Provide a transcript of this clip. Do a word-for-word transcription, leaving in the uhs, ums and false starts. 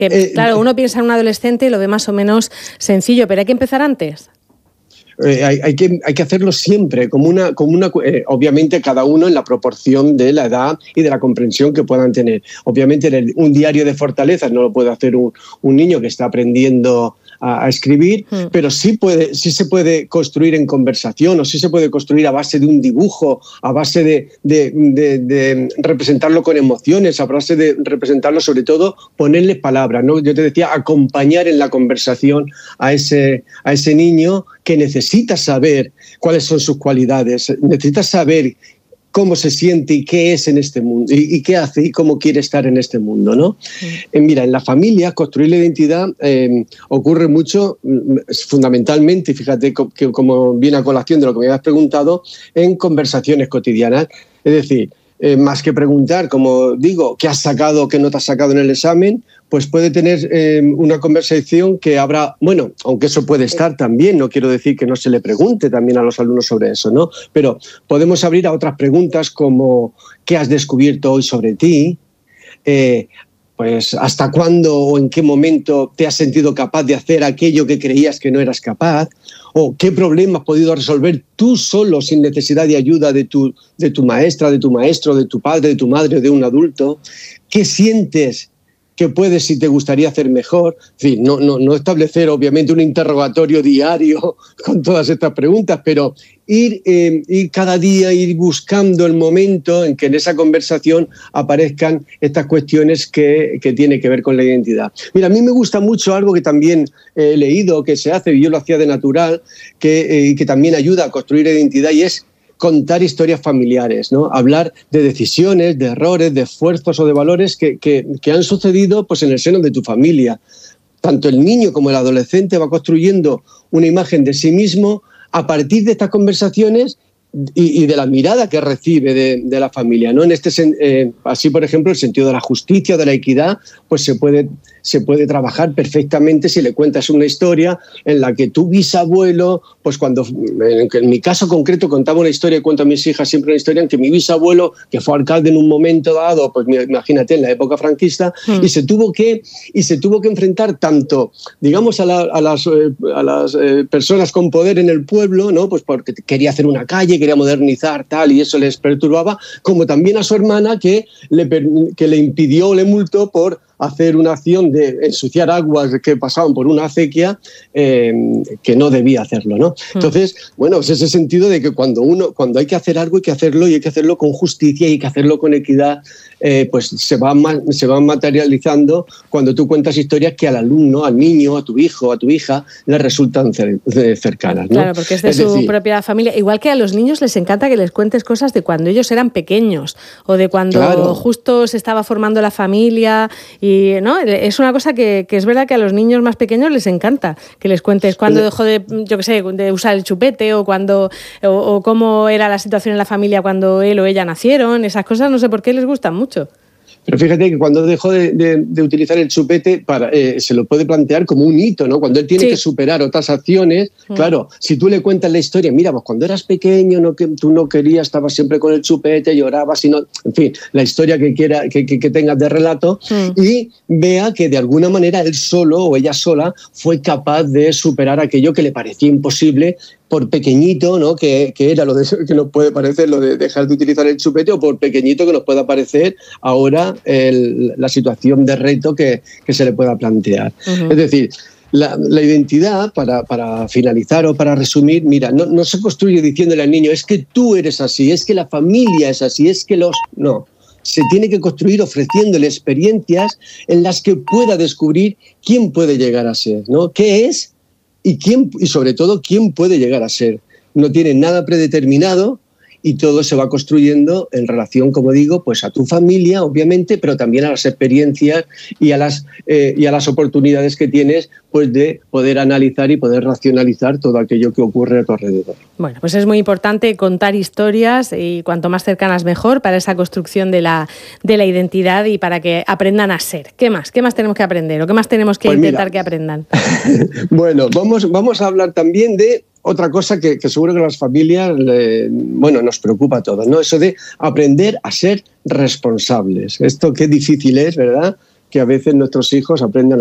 Que, eh, claro, uno piensa en un adolescente y lo ve más o menos sencillo, pero hay que empezar antes. Eh, hay, hay, que, hay que hacerlo siempre, como una, como una eh, obviamente cada uno en la proporción de la edad y de la comprensión que puedan tener. Obviamente en el, un diario de fortalezas no lo puede hacer un, un niño que está aprendiendo a, a escribir, mm. pero sí, puede, sí se puede construir en conversación, o sí se puede construir a base de un dibujo, a base de, de, de, de representarlo con emociones, a base de representarlo, sobre todo, ponerle palabras, ¿no? Yo te decía, acompañar en la conversación a ese, a ese niño que necesita saber cuáles son sus cualidades, necesita saber cómo se siente y qué es en este mundo, y, y qué hace y cómo quiere estar en este mundo, ¿no? Sí. Eh, mira, en la familia construir la identidad eh, ocurre mucho, fundamentalmente, fíjate que como viene a colación de lo que me habías preguntado, en conversaciones cotidianas. Es decir, eh, más que preguntar, como digo, ¿qué has sacado, qué no te has sacado en el examen? Pues puede tener eh, una conversación que habrá, bueno, aunque eso puede estar también, no quiero decir que no se le pregunte también a los alumnos sobre eso, ¿no? Pero podemos abrir a otras preguntas como ¿qué has descubierto hoy sobre ti? Eh, pues ¿hasta cuándo o en qué momento te has sentido capaz de hacer aquello que creías que no eras capaz? ¿O qué problema has podido resolver tú solo sin necesidad de ayuda de tu, de tu maestra, de tu maestro, de tu padre, de tu madre o de un adulto? ¿Qué sientes que puedes y te gustaría hacer mejor? En fin, no, no, no establecer obviamente un interrogatorio diario con todas estas preguntas, pero ir, eh, ir cada día, ir buscando el momento en que en esa conversación aparezcan estas cuestiones que, que tienen que ver con la identidad. Mira, a mí me gusta mucho algo que también he leído, que se hace, y yo lo hacía de natural, que, eh, que también ayuda a construir identidad, y es contar historias familiares, ¿no? Hablar de decisiones, de errores, de esfuerzos o de valores que, que, que han sucedido pues, en el seno de tu familia. Tanto el niño como el adolescente va construyendo una imagen de sí mismo a partir de estas conversaciones y, y de la mirada que recibe de, de la familia, ¿no? En este, eh, así, por ejemplo, el sentido de la justicia, de la equidad, pues se puede, se puede trabajar perfectamente si le cuentas una historia en la que tu bisabuelo, pues cuando, en, en mi caso concreto, contaba una historia y cuento a mis hijas siempre una historia en que mi bisabuelo, que fue alcalde en un momento dado, pues imagínate, en la época franquista, mm. y se tuvo que, y se tuvo que enfrentar tanto, digamos, a, la, a las, eh, a las eh, personas con poder en el pueblo, ¿no? Pues porque quería hacer una calle, quería modernizar, tal, y eso les perturbaba, como también a su hermana que le, que le impidió o le multó por hacer una acción de ensuciar aguas que pasaban por una acequia eh, que no debía hacerlo, ¿no? Entonces, bueno, es ese sentido de que cuando uno, cuando hay que hacer algo, hay que hacerlo y hay que hacerlo con justicia y hay que hacerlo con equidad, eh, pues se van, se van materializando cuando tú cuentas historias que al alumno, al niño, a tu hijo, a tu hija, le resultan cercanas, ¿no? Claro, porque es de es su decir, propia familia. Igual que a los niños les encanta que les cuentes cosas de cuando ellos eran pequeños o de cuando claro. justo se estaba formando la familia y Y, ¿no? Es una cosa que, que es verdad que a los niños más pequeños les encanta que les cuentes cuándo dejó de, yo qué sé, de usar el chupete o, cuando, o, o cómo era la situación en la familia cuando él o ella nacieron. Esas cosas no sé por qué les gustan mucho. Pero fíjate que cuando dejó de, de, de utilizar el chupete, para, eh, se lo puede plantear como un hito, ¿no? Cuando él tiene sí. que superar otras acciones, mm. claro, si tú le cuentas la historia, mira, pues cuando eras pequeño, no, que, tú no querías, estabas siempre con el chupete, llorabas, y no, en fin, la historia que, quiera, que, que, que tengas de relato, mm. y vea que de alguna manera él solo o ella sola fue capaz de superar aquello que le parecía imposible, por pequeñito, ¿no? que, que era lo de, que nos puede parecer lo de dejar de utilizar el chupete, o por pequeñito que nos pueda parecer ahora el, la situación de reto que, que se le pueda plantear. Uh-huh. Es decir, la, la identidad, para, para finalizar o para resumir, mira, no, no se construye diciéndole al niño, es que tú eres así, es que la familia es así, es que los... No. Se tiene que construir ofreciéndole experiencias en las que pueda descubrir quién puede llegar a ser, ¿no? ¿Qué es? Y, quién, y sobre todo, quién puede llegar a ser. No tiene nada predeterminado y todo se va construyendo en relación, como digo, pues a tu familia, obviamente, pero también a las experiencias y a las, eh, y a las oportunidades que tienes pues de poder analizar y poder racionalizar todo aquello que ocurre a tu alrededor. Bueno, pues es muy importante contar historias y cuanto más cercanas mejor para esa construcción de la, de la identidad y para que aprendan a ser. ¿Qué más? ¿Qué más tenemos que aprender o qué más tenemos que pues intentar mira, que aprendan? Bueno, vamos, vamos a hablar también de otra cosa que, que seguro que a las familias le, bueno, nos preocupa a todos, ¿no? Eso de aprender a ser responsables. Esto qué difícil es, ¿verdad? que a veces nuestros hijos aprendan